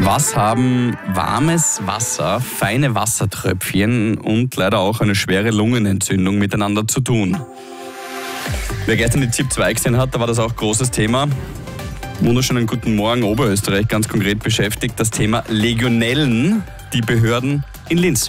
Was haben warmes Wasser, feine Wassertröpfchen und leider auch eine schwere Lungenentzündung miteinander zu tun? Wer gestern die ZIP 2 gesehen hat, da war das auch großes Thema. Wunderschönen guten Morgen, Oberösterreich, ganz konkret beschäftigt das Thema Legionellen, die Behörden in Linz.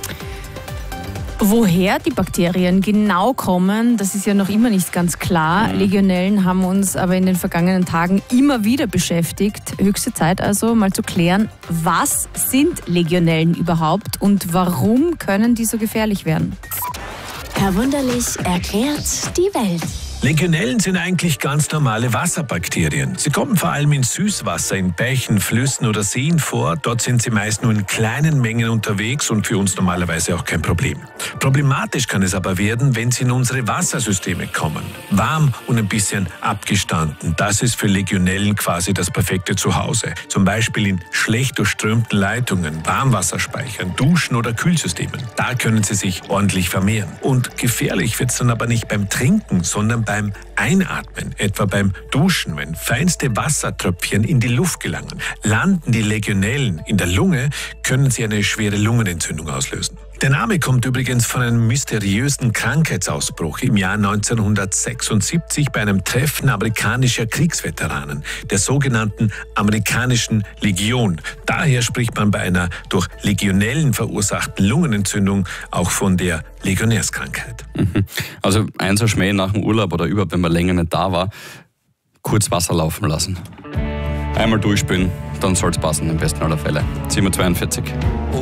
Woher die Bakterien genau kommen, das ist ja noch immer nicht ganz klar. Legionellen haben uns aber in den vergangenen Tagen immer wieder beschäftigt. Höchste Zeit also, mal zu klären, was sind Legionellen überhaupt und warum können die so gefährlich werden? Herr Wunderlich erklärt die Welt. Legionellen sind eigentlich ganz normale Wasserbakterien. Sie kommen vor allem in Süßwasser, in Bächen, Flüssen oder Seen vor. Dort sind sie meist nur in kleinen Mengen unterwegs und für uns normalerweise auch kein Problem. Problematisch kann es aber werden, wenn sie in unsere Wassersysteme kommen. Warm und ein bisschen abgestanden. Das ist für Legionellen quasi das perfekte Zuhause. Zum Beispiel in schlecht durchströmten Leitungen, Warmwasserspeichern, Duschen oder Kühlsystemen. Da können sie sich ordentlich vermehren. Und gefährlich wird es dann aber nicht beim Trinken, sondern beim Einatmen, etwa beim Duschen, wenn feinste Wassertröpfchen in die Luft gelangen. Landen die Legionellen in der Lunge, können sie eine schwere Lungenentzündung auslösen. Der Name kommt übrigens von einem mysteriösen Krankheitsausbruch im Jahr 1976 bei einem Treffen amerikanischer Kriegsveteranen, der sogenannten amerikanischen Legion. Daher spricht man bei einer durch Legionellen verursachten Lungenentzündung auch von der Legionärskrankheit. Also ein so Schmäh nach dem Urlaub oder überhaupt, wenn man länger nicht da war, kurz Wasser laufen lassen. Einmal durchspülen, dann soll es passen, im besten aller Fälle. 7:42 Uhr.